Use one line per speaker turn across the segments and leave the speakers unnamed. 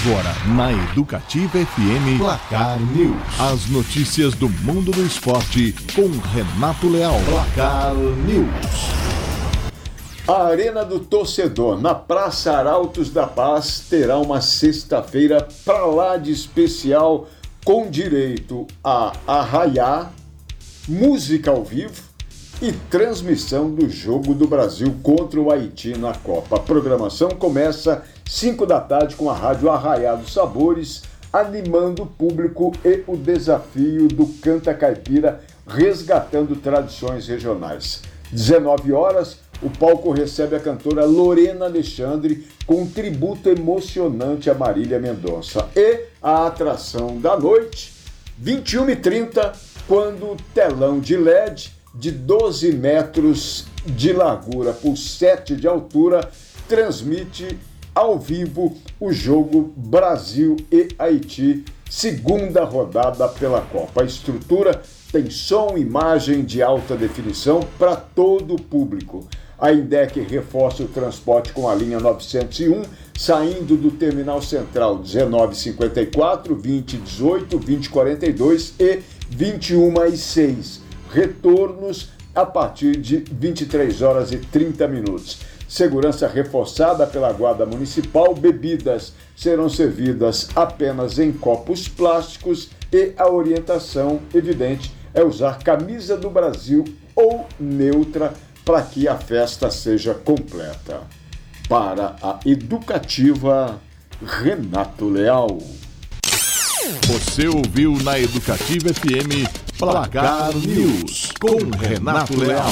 Agora, na Educativa FM,
Placar News.
As notícias do mundo do esporte com Renato Leal.
Placar News. A Arena do Torcedor, na Praça Arautos da Paz, terá uma sexta-feira pra lá de especial, com direito a arraiá, música ao vivo e transmissão do jogo do Brasil contra o Haiti na Copa. A programação começa 5 da tarde com a Rádio Arraiá dos Sabores, animando o público e o desafio do Canta Caipira, resgatando tradições regionais. 19 horas, o palco recebe a cantora Lorena Alexandre com um tributo emocionante a Marília Mendonça. E a atração da noite, 21h30, quando o telão de LED de 12 metros de largura por 7 de altura transmite ao vivo o jogo Brasil e Haiti, segunda rodada pela Copa. A estrutura tem som e imagem de alta definição para todo o público. A Indec reforça o transporte com a linha 901, saindo do Terminal Central 19h54, 20h18, 20h42 e 21h06. Retornos a partir de 23h30. Segurança reforçada pela Guarda Municipal, bebidas serão servidas apenas em copos plásticos e a orientação, evidente, é usar camisa do Brasil ou neutra para que a festa seja completa. Para a Educativa, Renato Leal.
Você ouviu na Educativa FM Placar News com Renato Leal.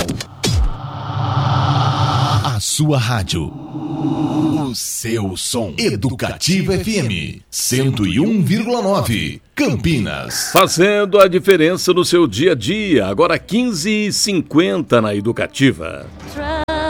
A sua rádio. O seu som. Educativa FM 101,9. Campinas.
Fazendo a diferença no seu dia a dia. Agora 15h50 na Educativa.